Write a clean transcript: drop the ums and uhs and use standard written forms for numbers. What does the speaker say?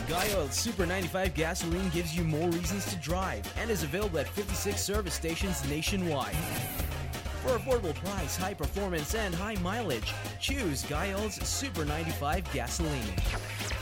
Guy Oil Super 95 gasoline gives you more reasons to drive and is available at 56 service stations nationwide. For affordable price, high performance, and high mileage, choose Guy Oil's Super 95 gasoline.